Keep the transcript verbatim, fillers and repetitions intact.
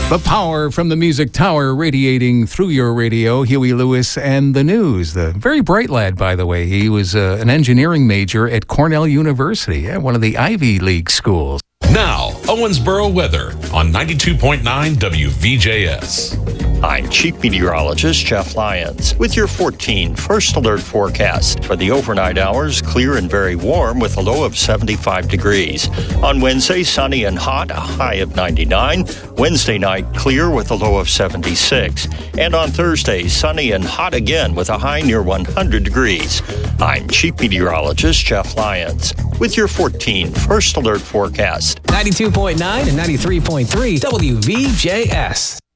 The power from the Music Tower radiating through your radio. Huey Lewis and the News. The very bright lad, by the way. He was uh, an engineering major at Cornell University, yeah, one of the Ivy League schools. Now, Owensboro weather on ninety-two point nine W V J S. I'm Chief Meteorologist Jeff Lyons with your fourteen First Alert forecast. For the overnight hours, clear and very warm with a low of seventy-five degrees. On Wednesday, sunny and hot, a high of ninety-nine. Wednesday night, clear with a low of seventy-six. And on Thursday, sunny and hot again with a high near one hundred degrees. I'm Chief Meteorologist Jeff Lyons with your fourteen First Alert forecast. ninety-two point nine and ninety-three point three W V J S.